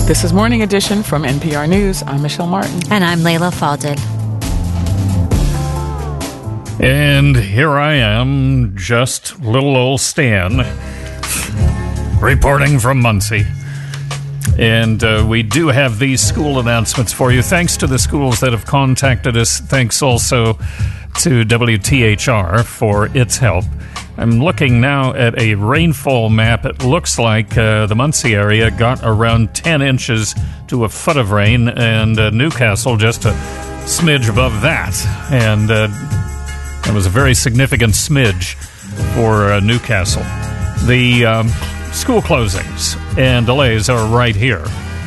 This is Morning Edition from NPR News. I'm Michelle Martin. And I'm Layla Falded. And here I am, just little old Stan, reporting from Muncie. And we do have these school announcements for you. Thanks to the schools that have contacted us. Thanks also to WTHR for its help. I'm looking now at a rainfall map. It looks like the Muncie area got around 10 inches to a foot of rain, and Newcastle just a smidge above that. And it was a very significant smidge for Newcastle. The school closings and delays are right here.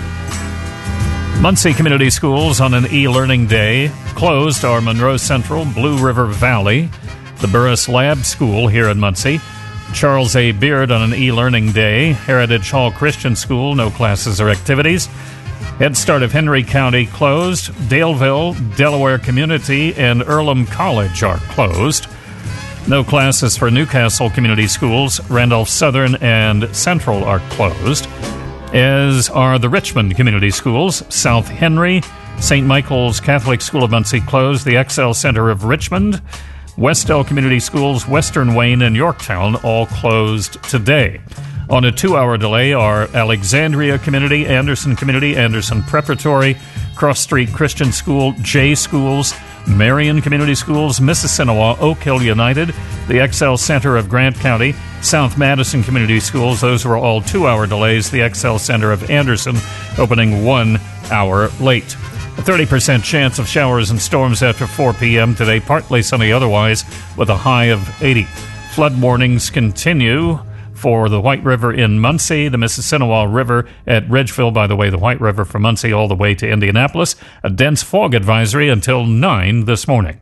Muncie Community Schools on an e-learning day. Closed are Monroe Central, Blue River Valley, the Burris Lab School here in Muncie. Charles A. Beard on an e-learning day. Heritage Hall Christian School, no classes or activities. Head Start of Henry County closed. Daleville, Delaware Community, and Earlham College are closed. No classes for Newcastle Community Schools. Randolph Southern and Central are closed, as are the Richmond Community Schools. South Henry, St. Michael's Catholic School of Muncie closed. The Excel Center of Richmond, Westell Community Schools, Western Wayne, and Yorktown all closed today. On a 2-hour delay are Alexandria Community, Anderson Community, Anderson Preparatory, Cross Street Christian School, J Schools, Marion Community Schools, Mississinewa, Oak Hill United, the Excel Center of Grant County, South Madison Community Schools. Those were all 2-hour delays. The Excel Center of Anderson opening 1 hour late. A 30% chance of showers and storms after 4 p.m. today, partly sunny otherwise, with a high of 80. Flood warnings continue for the White River in Muncie, the Mississinewa River at Ridgeville, by the way, the White River from Muncie all the way to Indianapolis. A dense fog advisory until 9 this morning.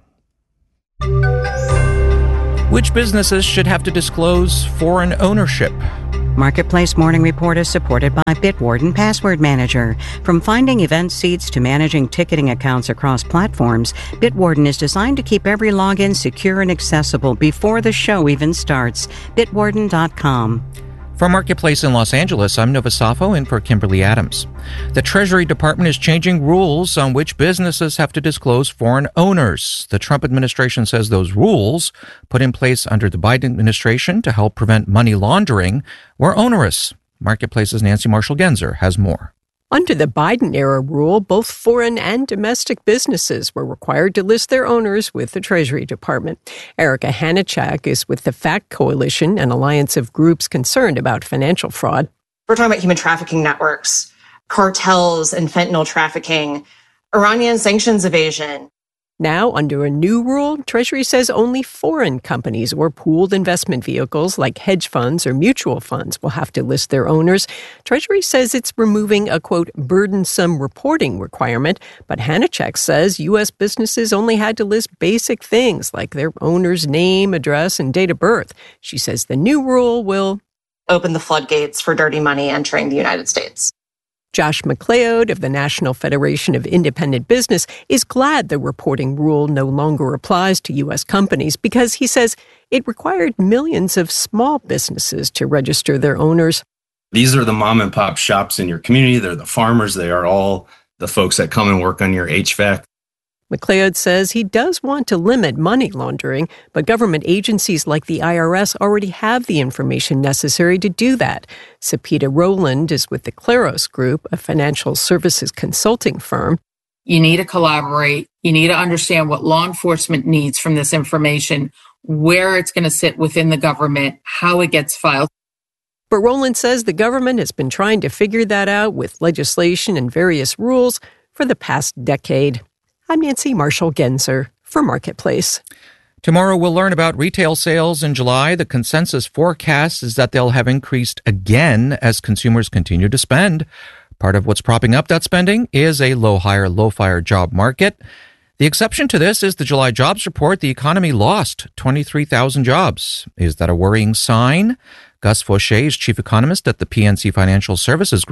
Which businesses should have to disclose foreign ownership? Marketplace Morning Report is supported by Bitwarden Password Manager. From finding event seats to managing ticketing accounts across platforms, Bitwarden is designed to keep every login secure and accessible before the show even starts. Bitwarden.com. From Marketplace in Los Angeles, I'm Nova Safo in for Kimberly Adams. The Treasury Department is changing rules on which businesses have to disclose foreign owners. The Trump administration says those rules, put in place under the Biden administration to help prevent money laundering, were onerous. Marketplace's Nancy Marshall-Genzer has more. Under the Biden-era rule, both foreign and domestic businesses were required to list their owners with the Treasury Department. Erica Hanichak is with the FACT Coalition, an alliance of groups concerned about financial fraud. We're talking about human trafficking networks, cartels and fentanyl trafficking, Iranian sanctions evasion. Now, under a new rule, Treasury says only foreign companies or pooled investment vehicles like hedge funds or mutual funds will have to list their owners. Treasury says it's removing a, quote, burdensome reporting requirement, but Hanichak says U.S. businesses only had to list basic things like their owner's name, address, and date of birth. She says the new rule will open the floodgates for dirty money entering the United States. Josh McLeod of the National Federation of Independent Business is glad the reporting rule no longer applies to U.S. companies because he says it required millions of small businesses to register their owners. These are the mom and pop shops in your community. They're the farmers. They are all the folks that come and work on your HVAC. McLeod says he does want to limit money laundering, but government agencies like the IRS already have the information necessary to do that. Sapita Rowland is with the Claros Group, a financial services consulting firm. You need to collaborate. You need to understand what law enforcement needs from this information, where it's going to sit within the government, how it gets filed. But Rowland says the government has been trying to figure that out with legislation and various rules for the past decade. I'm Nancy Marshall-Genzer for Marketplace. Tomorrow we'll learn about retail sales in July. The consensus forecast is that they'll have increased again as consumers continue to spend. Part of what's propping up that spending is a low-hire, low-fire job market. The exception to this is the July jobs report. The economy lost 23,000 jobs. Is that a worrying sign? Gus Fauché is chief economist at the PNC Financial Services Group.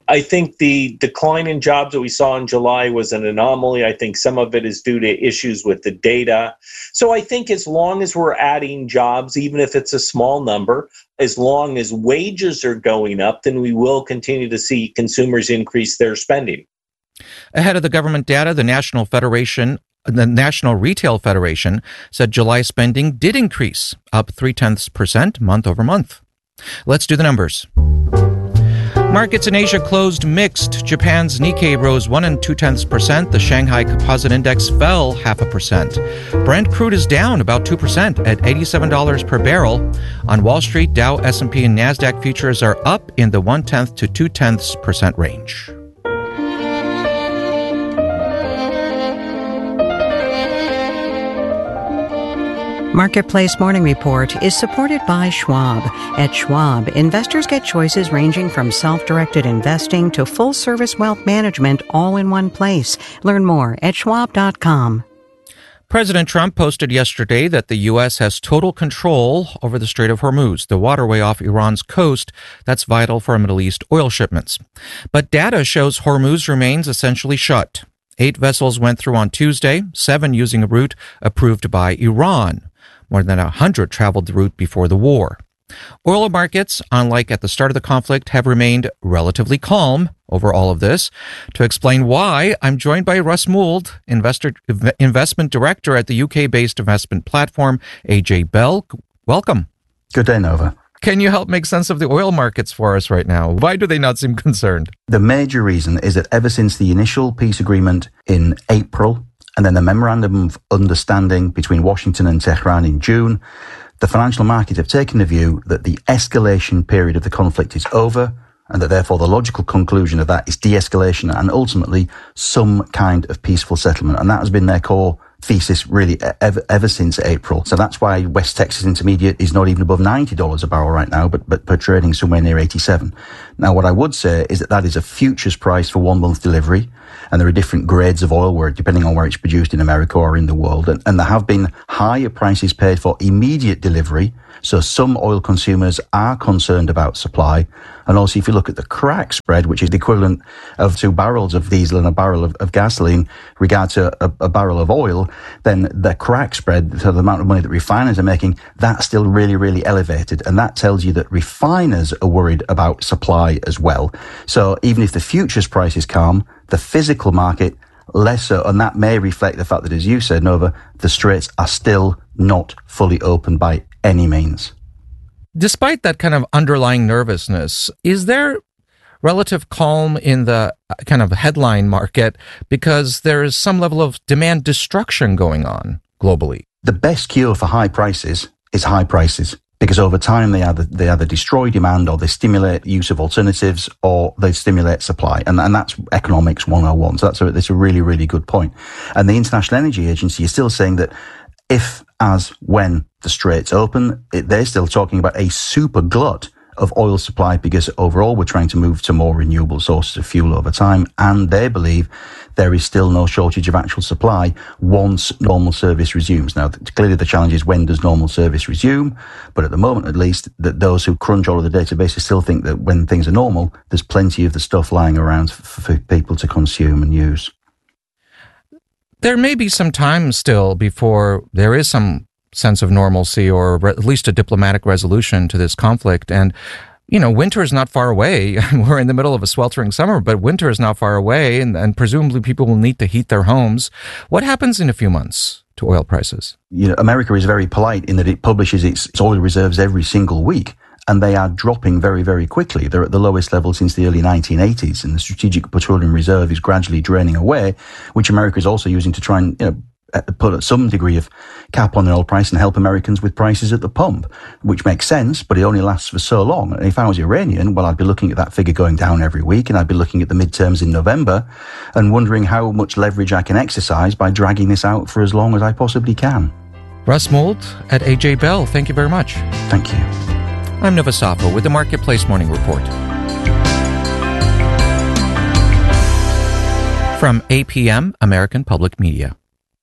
I think the decline in jobs that we saw in July was an anomaly. I think some of it is due to issues with the data. So I think as long as we're adding jobs, even if it's a small number, as long as wages are going up, then we will continue to see consumers increase their spending. Ahead of the government data, the National Retail Federation said July spending did increase, up 0.3% month over month. Let's do the numbers. Markets in Asia closed mixed. Japan's Nikkei rose 1 2/10%. The Shanghai Composite Index fell 0.5%. Brent crude is down about 2% at $87 per barrel. On Wall Street, Dow, S&P, and Nasdaq futures are up in the 0.1 to 0.2% range. Marketplace Morning Report is supported by Schwab. At Schwab, investors get choices ranging from self-directed investing to full-service wealth management all in one place. Learn more at schwab.com. President Trump posted yesterday that the U.S. has total control over the Strait of Hormuz, the waterway off Iran's coast that's vital for Middle East oil shipments. But data shows Hormuz remains essentially shut. 8 vessels went through on Tuesday, 7 using a route approved by Iran. More than 100 traveled the route before the war. Oil markets, unlike at the start of the conflict, have remained relatively calm over all of this. To explain why, I'm joined by Russ Mould, investment director at the UK-based investment platform AJ Bell. Welcome. Good day, Nova. Can you help make sense of the oil markets for us right now? Why do they not seem concerned? The major reason is that ever since the initial peace agreement in April, and then the memorandum of understanding between Washington and Tehran in June, the financial markets have taken the view that the escalation period of the conflict is over, and that therefore the logical conclusion of that is de-escalation and ultimately some kind of peaceful settlement. And that has been their core thesis really ever since April. So that's why West Texas Intermediate is not even above $90 a barrel right now, but trading somewhere near 87. Now, what I would say is that that is a futures price for 1 month delivery. And there are different grades of oil where, depending on where it's produced in America or in the world. And there have been higher prices paid for immediate delivery. So some oil consumers are concerned about supply. And also, if you look at the crack spread, which is the equivalent of 2 barrels of diesel and a barrel of gasoline, regard to a barrel of oil, then the crack spread, so the amount of money that refiners are making, that's still really, really elevated. And that tells you that refiners are worried about supply as well. So even if the futures price is calm, the physical market less so, and that may reflect the fact that, as you said, Nova, the straits are still not fully open by any means. Despite that kind of underlying nervousness, is there relative calm in the kind of headline market because there is some level of demand destruction going on globally? The best cure for high prices is high prices, because over time they either destroy demand or they stimulate use of alternatives or they stimulate supply. And that's economics 101. So that's a really, really good point. And the International Energy Agency is still saying that when the straits open, they're still talking about a super glut of oil supply, because overall we're trying to move to more renewable sources of fuel over time. And they believe there is still no shortage of actual supply once normal service resumes. Now, clearly the challenge is, when does normal service resume? But at the moment, at least, that those who crunch all of the databases still think that when things are normal, there's plenty of the stuff lying around for people to consume and use. There may be some time still before there is some sense of normalcy or at least a diplomatic resolution to this conflict. And, winter is not far away. We're in the middle of a sweltering summer, but winter is not far away, and presumably people will need to heat their homes. What happens in a few months to oil prices? America is very polite in that it publishes its oil reserves every single week, and they are dropping very, very quickly. They're at the lowest level since the early 1980s, and the Strategic Petroleum Reserve is gradually draining away, which America is also using to try and put some degree of cap on the oil price and help Americans with prices at the pump, which makes sense, but it only lasts for so long. And if I was Iranian, well, I'd be looking at that figure going down every week, and I'd be looking at the midterms in November and wondering how much leverage I can exercise by dragging this out for as long as I possibly can. Russ Mould at AJ Bell, thank you very much. Thank you. I'm Nova Sapo with the Marketplace Morning Report. From APM, American Public Media.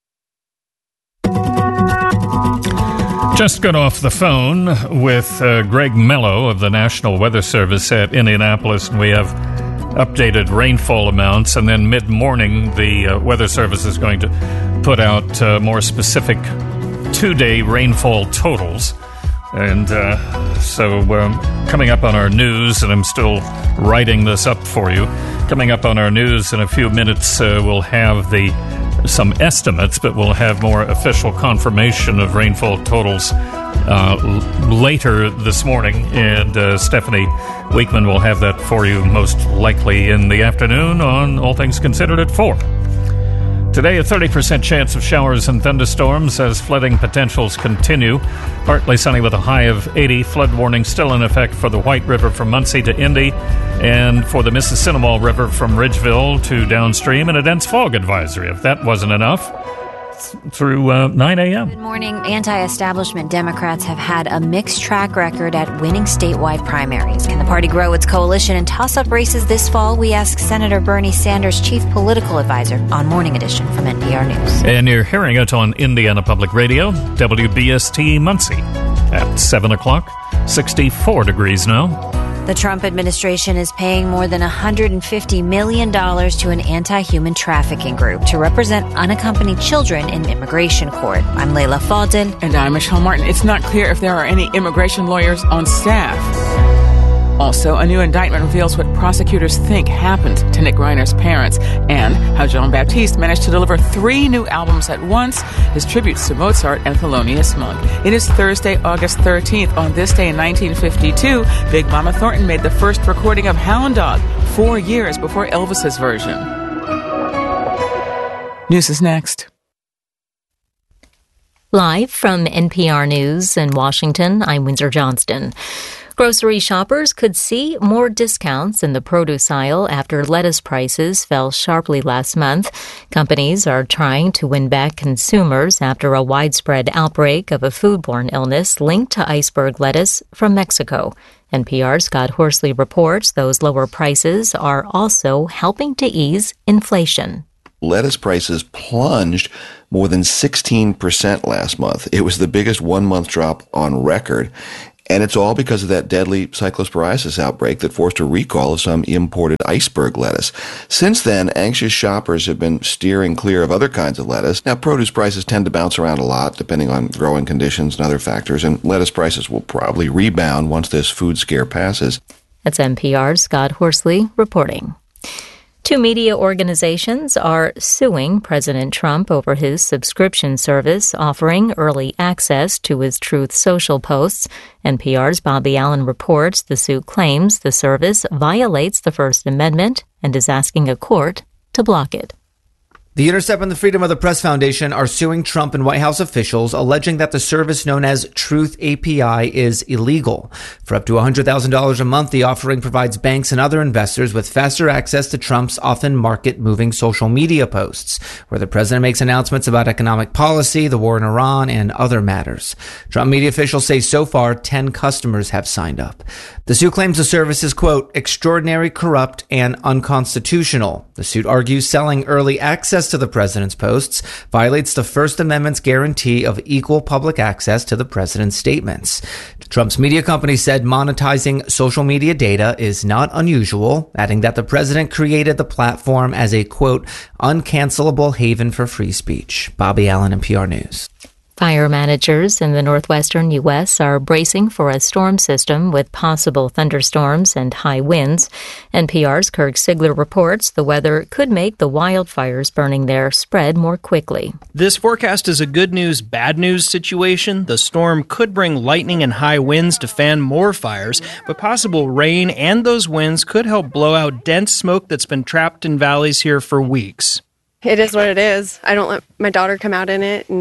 Just got off the phone with Greg Mello of the National Weather Service at Indianapolis, and we have updated rainfall amounts, and then mid-morning the Weather Service is going to put out more specific two-day rainfall totals. And so coming up on our news, and I'm still writing this up for you, coming up on our news in a few minutes, we'll have some estimates, but we'll have more official confirmation of rainfall totals later this morning, and Stephanie Weekman will have that for you most likely in the afternoon on All Things Considered at 4. Today, a 30% chance of showers and thunderstorms as flooding potentials continue. Partly sunny with a high of 80. Flood warning still in effect for the White River from Muncie to Indy, and for the Mississinewa River from Ridgeville to downstream, and a dense fog advisory, if that wasn't enough, through 9 a.m. Good morning. Anti-establishment Democrats have had a mixed track record at winning statewide primaries. Can the party grow its coalition in toss-up races this fall? We ask Senator Bernie Sanders' chief political advisor on Morning Edition from NPR News. And you're hearing it on Indiana Public Radio, WBST Muncie. At 7 o'clock, 64 degrees now. The Trump administration is paying more than $150 million to an anti-human trafficking group to represent unaccompanied children in immigration court. I'm Layla Fadel. And I'm Michelle Martin. It's not clear if there are any immigration lawyers on staff. Also, a new indictment reveals what prosecutors think happened to Nick Reiner's parents and how Jean-Baptiste managed to deliver 3 new albums at once, his tributes to Mozart and Thelonious Monk. It is Thursday, August 13th. On this day in 1952, Big Mama Thornton made the first recording of Hound Dog, 4 years before Elvis's version. News is next. Live from NPR News in Washington, I'm Windsor Johnston. Grocery shoppers could see more discounts in the produce aisle after lettuce prices fell sharply last month. Companies are trying to win back consumers after a widespread outbreak of a foodborne illness linked to iceberg lettuce from Mexico. NPR's Scott Horsley reports those lower prices are also helping to ease inflation. Lettuce prices plunged more than 16% last month. It was the biggest one-month drop on record. And it's all because of that deadly cyclosporiasis outbreak that forced a recall of some imported iceberg lettuce. Since then, anxious shoppers have been steering clear of other kinds of lettuce. Now, produce prices tend to bounce around a lot, depending on growing conditions and other factors, and lettuce prices will probably rebound once this food scare passes. That's NPR's Scott Horsley reporting. 2 media organizations are suing President Trump over his subscription service offering early access to his Truth Social posts. NPR's Bobby Allen reports the suit claims the service violates the First Amendment and is asking a court to block it. The Intercept and the Freedom of the Press Foundation are suing Trump and White House officials, alleging that the service known as Truth API is illegal. For up to $100,000 a month, the offering provides banks and other investors with faster access to Trump's often market-moving social media posts, where the president makes announcements about economic policy, the war in Iran, and other matters. Trump media officials say so far 10 customers have signed up. The suit claims the service is, quote, extraordinary, corrupt, and unconstitutional. The suit argues selling early access to the president's posts violates the First Amendment's guarantee of equal public access to the president's statements. Trump's media company said monetizing social media data is not unusual, adding that the president created the platform as a, quote, uncancelable haven for free speech. Bobby Allen, NPR News. Fire managers in the northwestern U.S. are bracing for a storm system with possible thunderstorms and high winds. NPR's Kirk Sigler reports the weather could make the wildfires burning there spread more quickly. This forecast is a good news, bad news situation. The storm could bring lightning and high winds to fan more fires, but possible rain and those winds could help blow out dense smoke that's been trapped in valleys here for weeks. It is what it is. I don't let my daughter come out in it,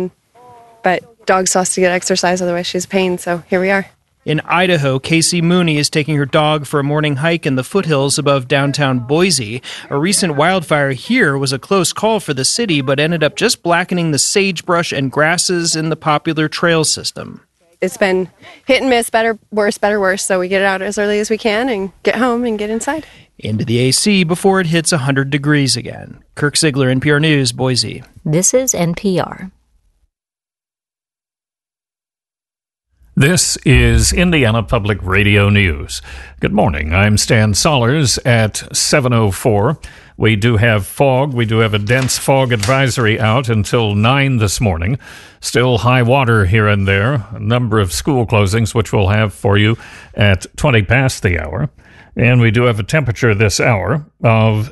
but dog still has to get exercise, otherwise she's pain, so here we are. In Idaho, Casey Mooney is taking her dog for a morning hike in the foothills above downtown Boise. A recent wildfire here was a close call for the city, but ended up just blackening the sagebrush and grasses in the popular trail system. It's been hit and miss, better, worse, so we get it out as early as we can and get home and get inside. Into the AC before it hits 100 degrees again. Kirk Sigler, NPR News, Boise. This is NPR. This is Indiana Public Radio News. Good morning. I'm Stan Sollers at 7:04. We do have fog. We do have a dense fog advisory out until 9 this morning. Still high water here and there. A number of school closings, which we'll have for you at 20 past the hour. And we do have a temperature this hour of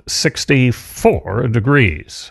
64 degrees.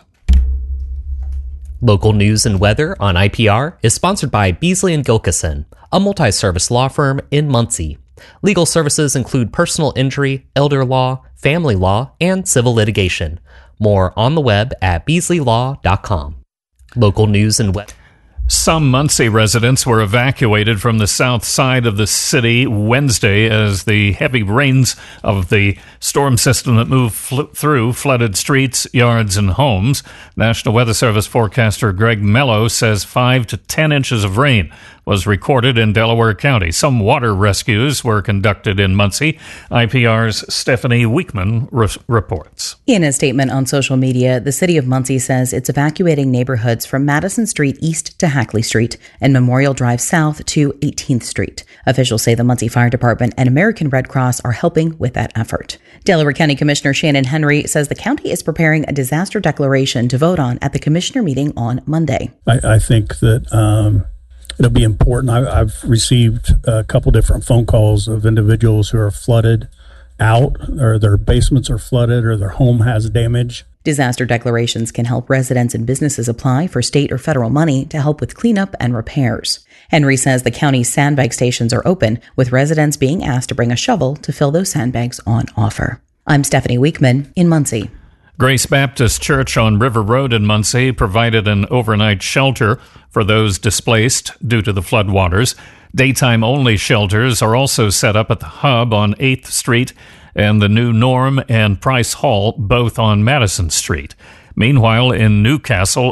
Local news and weather on IPR is sponsored by Beasley & Gilkison, a multi-service law firm in Muncie. Legal services include personal injury, elder law, family law, and civil litigation. More on the web at beasleylaw.com. Local news and weather. Some Muncie residents were evacuated from the south side of the city Wednesday as the heavy rains of the storm system that moved through flooded streets, yards, and homes. National Weather Service forecaster Greg Mello says 5 to 10 inches of rain was recorded in Delaware County. Some water rescues were conducted in Muncie. IPR's Stephanie Weekman reports. In a statement on social media, the city of Muncie says it's evacuating neighborhoods from Madison Street east to Hackley Street and Memorial Drive south to 18th Street. Officials say the Muncie Fire Department and American Red Cross are helping with that effort. Delaware County Commissioner Shannon Henry says the county is preparing a disaster declaration to vote on at the commissioner meeting on Monday. I think that it'll be important. I've received a couple different phone calls of individuals who are flooded out, or their basements are flooded, or their home has damage. Disaster declarations can help residents and businesses apply for state or federal money to help with cleanup and repairs. Henry says the county's sandbag stations are open, with residents being asked to bring a shovel to fill those sandbags on offer. I'm Stephanie Weekman in Muncie. Grace Baptist Church on River Road in Muncie provided an overnight shelter for those displaced due to the floodwaters. Daytime-only shelters are also set up at the Hub on 8th Street and the New Norm and Price Hall, both on Madison Street. Meanwhile, in Newcastle,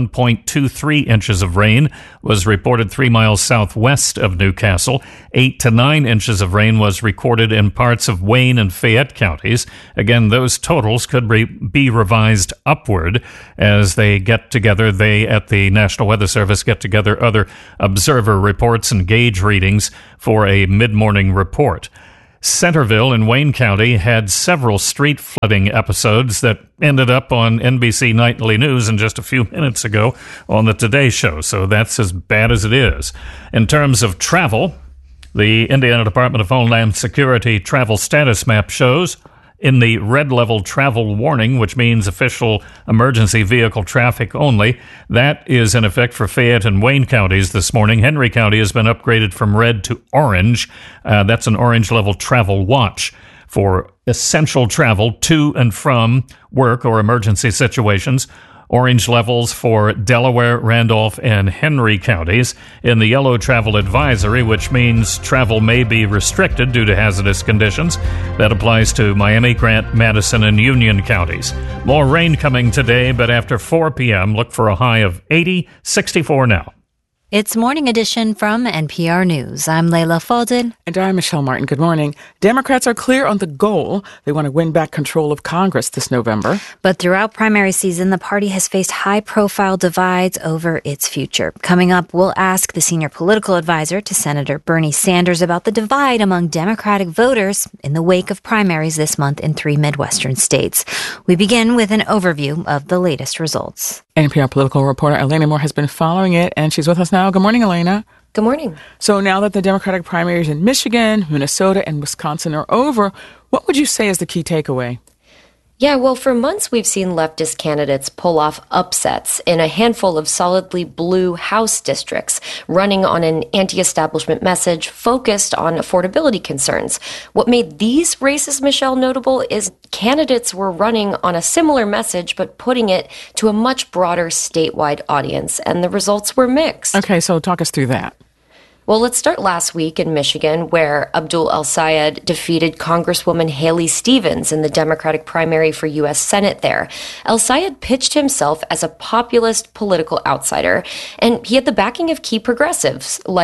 11.23 inches of rain was reported 3 miles southwest of Newcastle. 8 to 9 inches of rain was recorded in parts of Wayne and Fayette counties. Again, those totals could be revised upward as they get together. They at the National Weather Service get together other observer reports and gauge readings for a mid-morning report. Centerville in Wayne County had several street flooding episodes that ended up on NBC Nightly News and just a few minutes ago on the Today Show, so that's as bad as it is. In terms of travel, the Indiana Department of Homeland Security travel status map shows in the red level travel warning, which means official emergency vehicle traffic only. That is in effect for Fayette and Wayne counties this morning. Henry County has been upgraded from red to orange. That's an orange level travel watch for essential travel to and from work or emergency situations. Orange levels for Delaware, Randolph, and Henry counties. In the yellow travel advisory, which means travel may be restricted due to hazardous conditions. That applies to Miami, Grant, Madison, and Union counties. More rain coming today, but after 4 p.m., look for a high of 80, 64 now. It's Morning Edition from NPR News. I'm Leila Fadel. And I'm Michelle Martin. Good morning. Democrats are clear on the goal. They want to win back control of Congress this November. But throughout primary season, the party has faced high-profile divides over its future. Coming up, we'll ask the senior political advisor to Senator Bernie Sanders about the divide among Democratic voters in the wake of primaries this month in 3 Midwestern states. We begin with an overview of the latest results. NPR political reporter Elena Moore has been following it, and she's with us now. Good morning, Elena. Good morning. So now that the Democratic primaries in Michigan, Minnesota, and Wisconsin are over, what would you say is the key takeaway? Yeah, well, for months we've seen leftist candidates pull off upsets in a handful of solidly blue House districts, running on an anti-establishment message focused on affordability concerns. What made these races, Michelle, notable is candidates were running on a similar message, but putting it to a much broader statewide audience, and the results were mixed. Okay, so talk us through that. Well, let's start last week in Michigan, where Abdul El-Sayed defeated Congresswoman Haley Stevens in the Democratic primary for U.S. Senate there. El-Sayed pitched himself as a populist political outsider, and he had the backing of key progressives like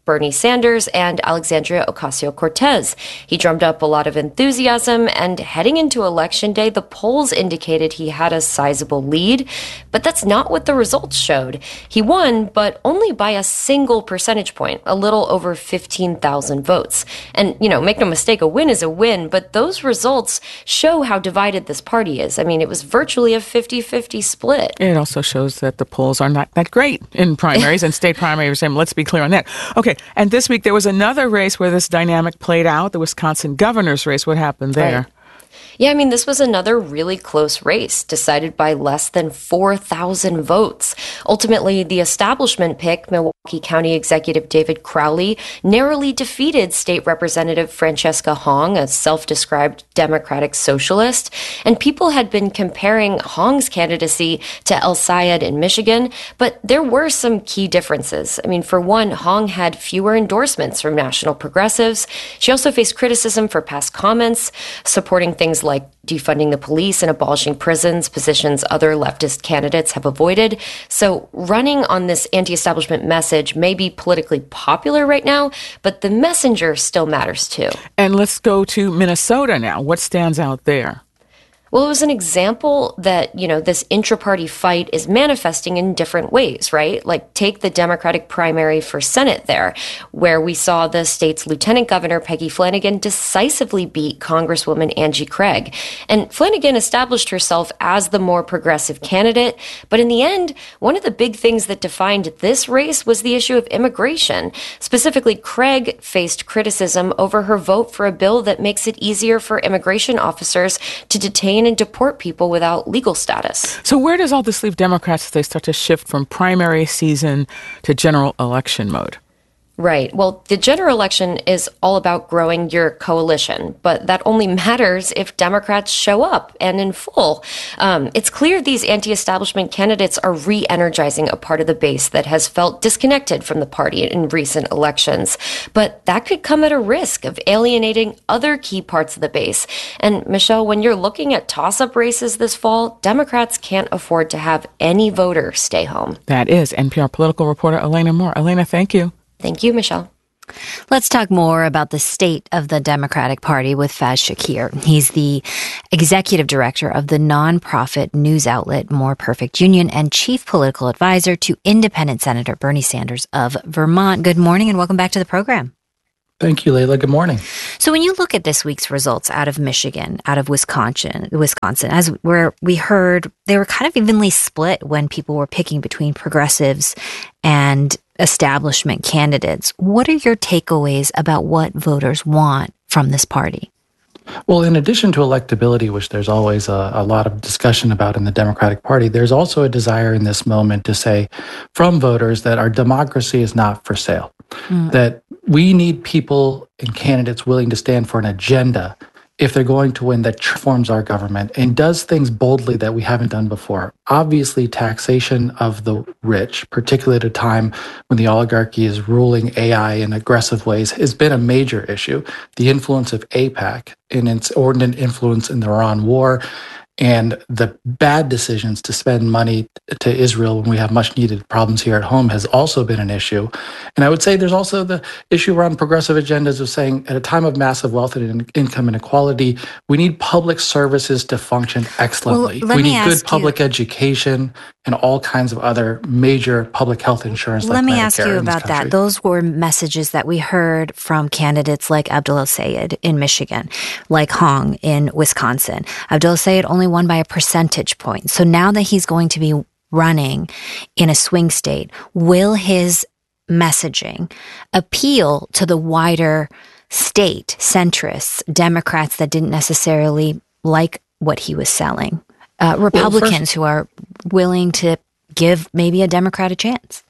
Bernie Sanders and Alexandria Ocasio-Cortez. He drummed up a lot of enthusiasm, and heading into Election Day, the polls indicated he had a sizable lead, but that's not what the results showed. He won, but only by a single percentage point, a little over 15,000 votes. And, make no mistake, a win is a win, but those results show how divided this party is. I mean, it was virtually a 50-50 split. It also shows that the polls are not that great in primaries and state primaries, and let's be clear on that. Okay, and this week there was another race where this dynamic played out, the Wisconsin governor's race. What happened there? Right. Yeah, this was another really close race, decided by less than 4,000 votes. Ultimately, the establishment pick, Milwaukee County Executive David Crowley, narrowly defeated State Representative Francesca Hong, a self-described Democratic socialist. And people had been comparing Hong's candidacy to El Sayed in Michigan, but there were some key differences. For one, Hong had fewer endorsements from national progressives. She also faced criticism for past comments, supporting things like defunding the police and abolishing prisons, positions other leftist candidates have avoided. So running on this anti-establishment message may be politically popular right now, but the messenger still matters too. And let's go to Minnesota now. What stands out there? Well, it was an example that, this intra-party fight is manifesting in different ways, right? Like take the Democratic primary for Senate there, where we saw the state's Lieutenant Governor Peggy Flanagan decisively beat Congresswoman Angie Craig. And Flanagan established herself as the more progressive candidate. But in the end, one of the big things that defined this race was the issue of immigration. Specifically, Craig faced criticism over her vote for a bill that makes it easier for immigration officers to detain and deport people without legal status. So where does all this leave Democrats as they start to shift from primary season to general election mode? Right. Well, the general election is all about growing your coalition, but that only matters if Democrats show up and in full. It's clear these anti-establishment candidates are re-energizing a part of the base that has felt disconnected from the party in recent elections. But that could come at a risk of alienating other key parts of the base. And Michelle, when you're looking at toss-up races this fall, Democrats can't afford to have any voter stay home. That is NPR political reporter Elena Moore. Elena, thank you. Thank you, Michelle. Let's talk more about the state of the Democratic Party with Faz Shakir. He's the executive director of the nonprofit news outlet More Perfect Union and chief political advisor to independent Senator Bernie Sanders of Vermont. Good morning and welcome back to the program. Thank you, Layla. Good morning. So when you look at this week's results out of Michigan, out of Wisconsin, as where we heard, they were kind of evenly split when people were picking between progressives and establishment candidates. What are your takeaways about what voters want from this party? Well, in addition to electability, which there's always a lot of discussion about in the Democratic Party, there's also a desire in this moment to say from voters that our democracy is not for sale, that we need people and candidates willing to stand for an agenda if they're going to win that transforms our government and does things boldly that we haven't done before. Obviously, taxation of the rich, particularly at a time when the oligarchy is ruling AI in aggressive ways, has been a major issue. The influence of AIPAC and its inordinate influence in the Iran war, and the bad decisions to spend money to Israel when we have much needed problems here at home has also been an issue. And I would say there's also the issue around progressive agendas of saying at a time of massive wealth and income inequality, we need public services to function excellently. Well, we need good public education and all kinds of other major public health insurance. Let me ask you about that. Those were messages that we heard from candidates like Abdul El-Sayed in Michigan, like Hong in Wisconsin. Abdul El-Sayed only won by a percentage point. So now that he's going to be running in a swing state, will his messaging appeal to the wider state centrists, Democrats that didn't necessarily like what he was selling, Republicans who are willing to give maybe a Democrat a chance?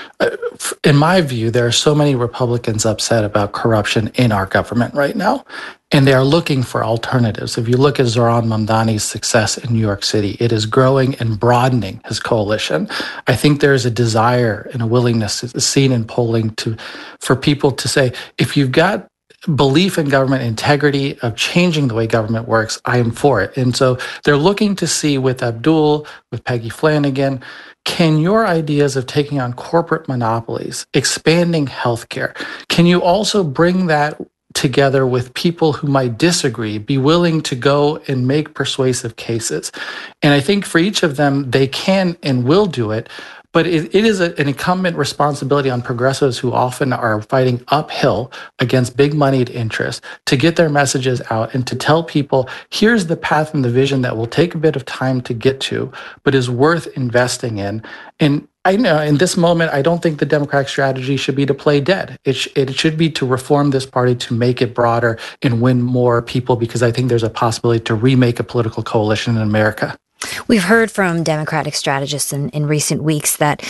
In my view, there are so many Republicans upset about corruption in our government right now, and they are looking for alternatives. If you look at Zohran Mamdani's success in New York City, it is growing and broadening his coalition. I think there is a desire and a willingness seen in polling for people to say, if you've got belief in government integrity, of changing the way government works, I am for it. And so they're looking to see with Abdul, with Peggy Flanagan, can your ideas of taking on corporate monopolies, expanding healthcare, can you also bring that together with people who might disagree, be willing to go and make persuasive cases? And I think for each of them, they can and will do it. But it is an incumbent responsibility on progressives who often are fighting uphill against big moneyed interests to get their messages out and to tell people, here's the path and the vision that will take a bit of time to get to, but is worth investing in. And I know in this moment, I don't think the Democratic strategy should be to play dead. It should be to reform this party, to make it broader and win more people, because I think there's a possibility to remake a political coalition in America. We've heard from Democratic strategists in recent weeks that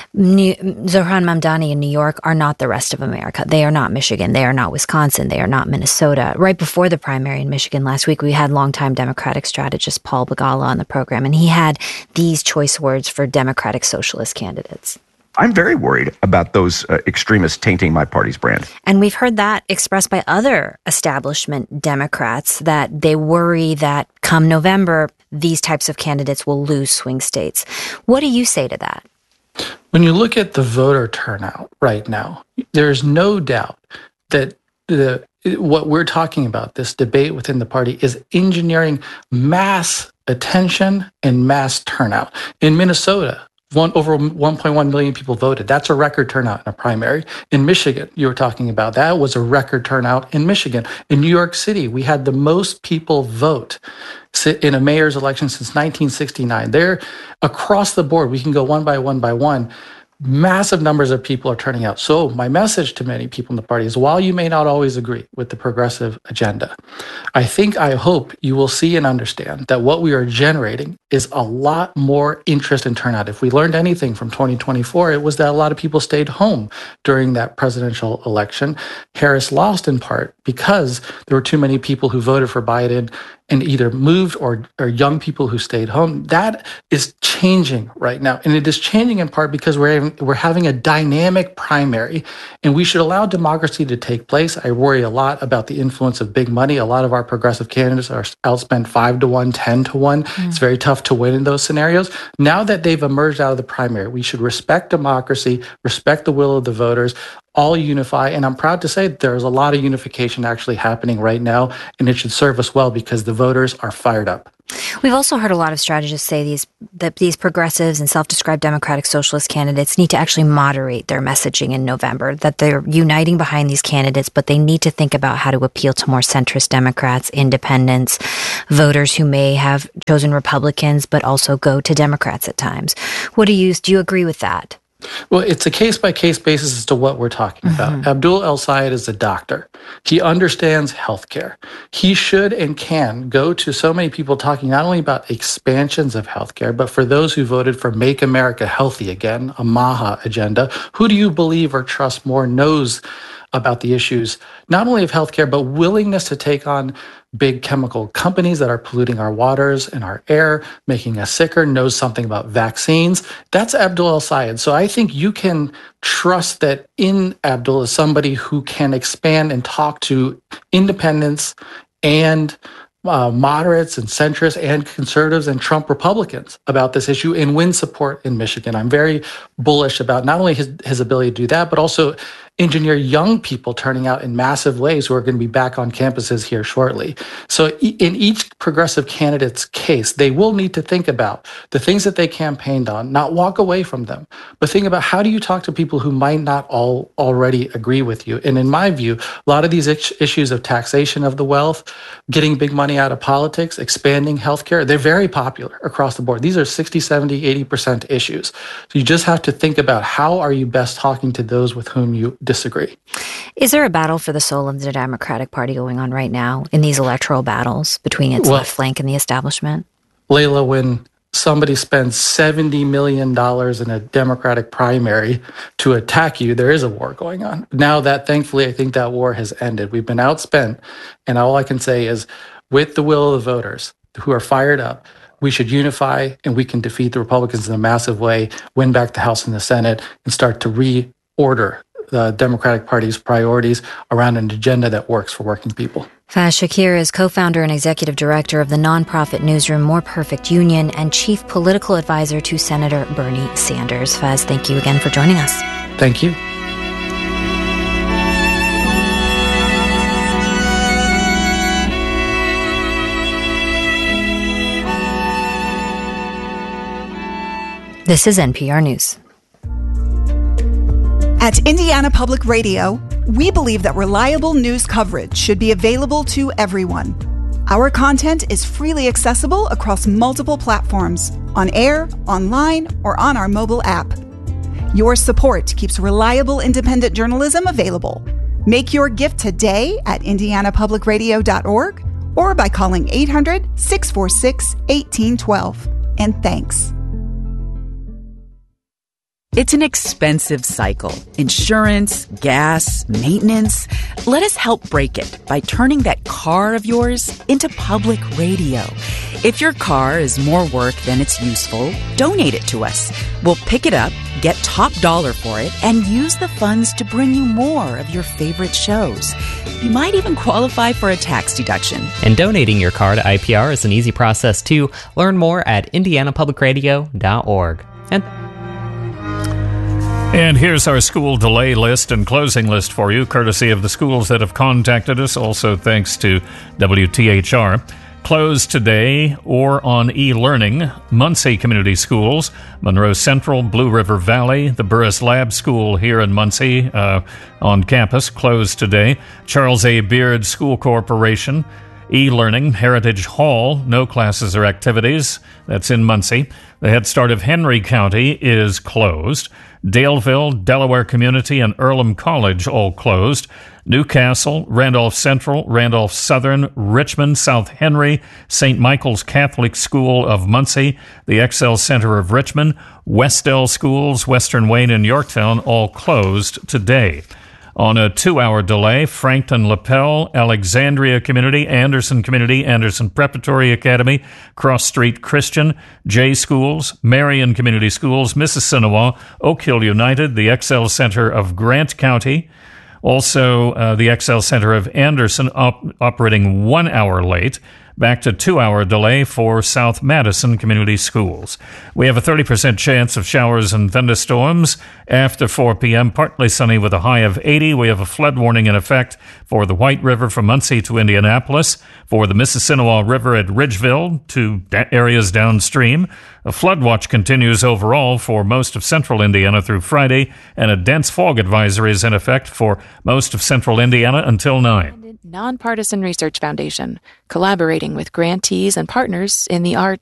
Zohran Mamdani in New York are not the rest of America. They are not Michigan. They are not Wisconsin. They are not Minnesota. Right before the primary in Michigan last week, we had longtime Democratic strategist Paul Begala on the program, and he had these choice words for Democratic socialist candidates. I'm very worried about those extremists tainting my party's brand. And we've heard that expressed by other establishment Democrats, that they worry that come November, these types of candidates will lose swing states. What do you say to that? When you look at the voter turnout right now, there's no doubt that what we're talking about, this debate within the party, is engineering mass attention and mass turnout. In Minnesota, over 1.1 million people voted. That's a record turnout in a primary. In Michigan, you were talking about, that was a record turnout in Michigan. In New York City, we had the most people vote in a mayor's election since 1969. They're across the board. We can go one by one. Massive numbers of people are turning out. So my message to many people in the party is, while you may not always agree with the progressive agenda, I hope you will see and understand that what we are generating is a lot more interest and turnout. If we learned anything from 2024, it was that a lot of people stayed home during that presidential election. Harris lost in part because there were too many people who voted for Biden and either moved or young people who stayed home. That is changing right now. And it is changing in part because we're having a dynamic primary, and we should allow democracy to take place. I worry a lot about the influence of big money. A lot of our progressive candidates are outspent 5-1, 10-1. It's very tough to win in those scenarios. Now that they've emerged out of the primary, we should respect democracy, respect the will of the voters, all unify. And I'm proud to say that there's a lot of unification actually happening right now, and it should serve us well because the voters are fired up. We've also heard a lot of strategists say that these progressives and self-described Democratic Socialist candidates need to actually moderate their messaging in November, that they're uniting behind these candidates, but they need to think about how to appeal to more centrist Democrats, independents, voters who may have chosen Republicans, but also go to Democrats at times. Do you agree with that? Well, it's a case-by-case basis as to what we're talking about. Abdul El-Sayed is a doctor. He understands healthcare. He should and can go to so many people talking not only about expansions of healthcare, but for those who voted for Make America Healthy Again, a MAHA agenda. Who do you believe or trust more knows about the issues, not only of healthcare, but willingness to take on big chemical companies that are polluting our waters and our air, making us sicker, knows something about vaccines? That's Abdul El-Sayed. So I think you can trust that in Abdul is somebody who can expand and talk to independents and moderates and centrists and conservatives and Trump Republicans about this issue and win support in Michigan. I'm very bullish about not only his ability to do that, but also engineer young people turning out in massive ways who are going to be back on campuses here shortly. So in each progressive candidate's case, they will need to think about the things that they campaigned on, not walk away from them, but think about how do you talk to people who might not all already agree with you. And in my view, a lot of these issues of taxation of the wealth, getting big money out of politics, expanding healthcare, they're very popular across the board. These are 60, 70, 80% issues. So you just have to think about how are you best talking to those with whom you disagree. Is there a battle for the soul of the Democratic Party going on right now in these electoral battles between its left flank and the establishment? Layla, when somebody spends $70 million in a Democratic primary to attack you, there is a war going on. Now that, thankfully, I think that war has ended. We've been outspent. And all I can say is, with the will of the voters who are fired up, we should unify and we can defeat the Republicans in a massive way, win back the House and the Senate, and start to reorder the Democratic Party's priorities around an agenda that works for working people. Faz Shakir is co-founder and executive director of the nonprofit newsroom More Perfect Union and chief political advisor to Senator Bernie Sanders. Faz, thank you again for joining us. Thank you. This is NPR News. At Indiana Public Radio, we believe that reliable news coverage should be available to everyone. Our content is freely accessible across multiple platforms, on air, online, or on our mobile app. Your support keeps reliable independent journalism available. Make your gift today at indianapublicradio.org or by calling 800-646-1812. And thanks. It's an expensive cycle. Insurance, gas, maintenance. Let us help break it by turning that car of yours into public radio. If your car is more work than it's useful, donate it to us. We'll pick it up, get top dollar for it, and use the funds to bring you more of your favorite shows. You might even qualify for a tax deduction. And donating your car to IPR is an easy process too. Learn more at indianapublicradio.org. And here's our school delay list and closing list for you, courtesy of the schools that have contacted us, also thanks to WTHR. Closed today or on e-learning: Muncie Community Schools, Monroe Central, Blue River Valley, the Burris Lab School here in Muncie on campus, closed today. Charles A. Beard School Corporation, e-learning, Heritage Hall, no classes or activities. That's in Muncie. The Head Start of Henry County is closed. Daleville, Delaware Community, and Earlham College all closed. Newcastle, Randolph Central, Randolph Southern, Richmond, South Henry, St. Michael's Catholic School of Muncie, the Excel Center of Richmond, Westdell Schools, Western Wayne, and Yorktown all closed today. On a 2-hour delay, Frankton Lapel, Alexandria Community, Anderson Community, Anderson Preparatory Academy, Cross Street Christian, J Schools, Marion Community Schools, Mississinewa, Oak Hill United, the Excel Center of Grant County, also the Excel Center of Anderson operating 1 hour late. Back to 2-hour delay for South Madison Community Schools. We have a 30% chance of showers and thunderstorms after 4 p.m., partly sunny with a high of 80. We have a flood warning in effect for the White River from Muncie to Indianapolis, for the Mississinewa River at Ridgeville to areas downstream. A flood watch continues overall for most of central Indiana through Friday, and a dense fog advisory is in effect for most of central Indiana until 9. Nonpartisan Research Foundation, collaborating with grantees and partners in the arts